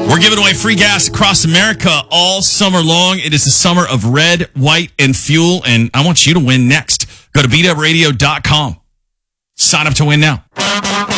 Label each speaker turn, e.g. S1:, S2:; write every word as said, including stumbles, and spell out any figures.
S1: We're giving away free gas across America all summer long. It is a summer of red, white, and fuel, and I want you to win next. Go to beat up radio dot com. Sign up to win now.